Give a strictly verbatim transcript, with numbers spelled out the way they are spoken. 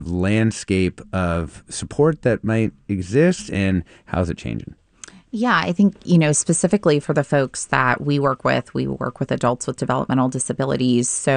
landscape of support that might exist, and how's it changing? Yeah, I think, you know, specifically for the folks that we work with, we work with adults with developmental disabilities. So